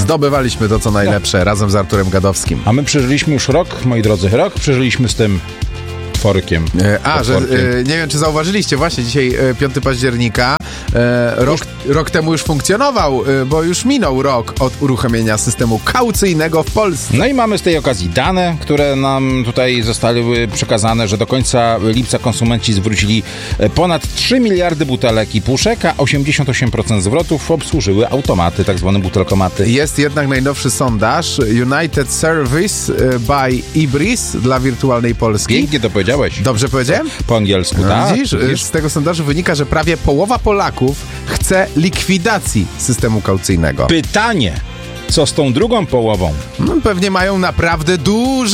zdobywaliśmy to, co najlepsze, razem z Arturem Gadowskim. A my przeżyliśmy już rok, moi drodzy, rok przeżyliśmy z tym tworkiem. Nie wiem, czy zauważyliście, właśnie dzisiaj 5 października, rok temu już funkcjonował, bo już minął rok od uruchomienia systemu kaucyjnego w Polsce. No i mamy z tej okazji dane, które nam tutaj zostały przekazane, że do końca lipca konsumenci zwrócili ponad 3 miliardy butelek i puszek, a 88% zwrotów obsłużyły automaty, tak zwane butelkomaty. Jest jednak najnowszy sondaż United Service by Ibris dla wirtualnej Polski. Pięknie to powiedziałeś. Dobrze powiedziałem? Po angielsku, tak? Widzisz? Z tego sondażu wynika, że prawie połowa Polaków chce likwidacji systemu kaucyjnego. Pytanie, co z tą drugą połową? Pewnie mają naprawdę duże